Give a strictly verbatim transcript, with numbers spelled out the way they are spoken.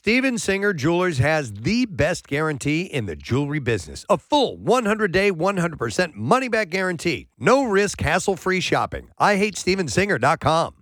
Steven Singer Jewelers has the best guarantee in the jewelry business. A full one hundred day, one hundred percent money-back guarantee. No risk, hassle-free shopping. I hate steven singer dot com.